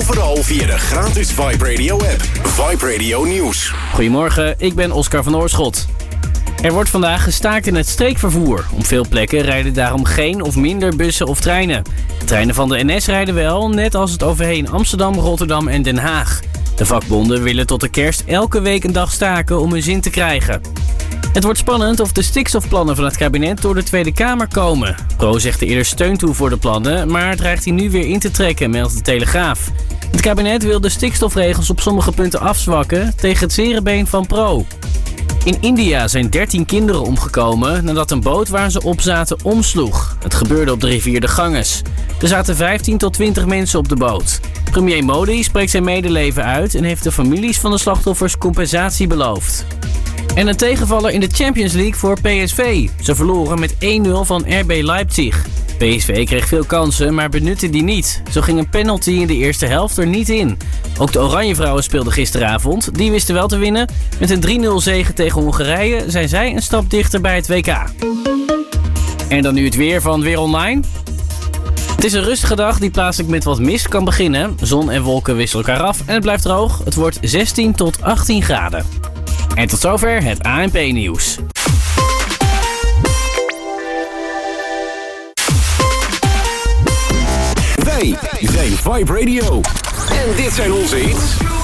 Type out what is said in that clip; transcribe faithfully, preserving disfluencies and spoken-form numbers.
Overal via de gratis Vibe Radio app. Vibe Radio Nieuws. Goedemorgen, ik ben Oscar van Oorschot. Er wordt vandaag gestaakt in het streekvervoer. Op veel plekken rijden daarom geen of minder bussen of treinen. De treinen van de N S rijden wel, net als het O V H in Amsterdam, Rotterdam en Den Haag. De vakbonden willen tot de kerst elke week een dag staken om hun zin te krijgen. Het wordt spannend of de stikstofplannen van het kabinet door de Tweede Kamer komen. Pro zegt er eerder steun toe voor de plannen, maar dreigt die nu weer in te trekken, meldt de Telegraaf. Het kabinet wil de stikstofregels op sommige punten afzwakken tegen het zere been van Pro. In India zijn dertien kinderen omgekomen nadat een boot waar ze op zaten omsloeg. Het gebeurde op de rivier de Ganges. Er zaten vijftien tot twintig mensen op de boot. Premier Modi spreekt zijn medeleven uit en heeft de families van de slachtoffers compensatie beloofd. En een tegenvaller in de Champions League voor P S V. Ze verloren met één nul van R B Leipzig. P S V kreeg veel kansen, maar benutte die niet. Zo ging een penalty in de eerste helft er niet in. Ook de Oranjevrouwen speelden gisteravond. Die wisten wel te winnen. Met een drie nul zege tegen Hongarije zijn zij een stap dichter bij het W K. En dan nu het weer van Weer Online. Het is een rustige dag die plaatselijk met wat mist kan beginnen. Zon en wolken wisselen elkaar af en het blijft droog. Het wordt zestien tot achttien graden. En tot zover het A N P-nieuws. Wij zijn Vibe Radio. En dit zijn onze hits.